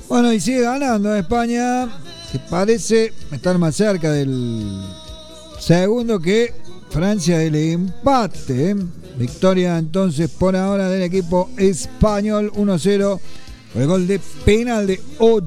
Bueno, y sigue ganando España, que parece estar más cerca del segundo que Francia del empate. Victoria entonces por ahora del equipo español 1-0 con el gol de penal de